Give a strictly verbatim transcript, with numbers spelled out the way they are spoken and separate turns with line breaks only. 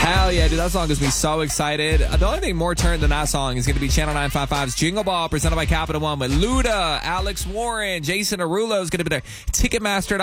Hell yeah, dude. That song gets me so excited. The only thing more turned than that song is going to be Channel nine fifty-five's Jingle Ball presented by Capital One with Luda, Alex Warren, Jason Arulo is going to be there. Ticketmaster.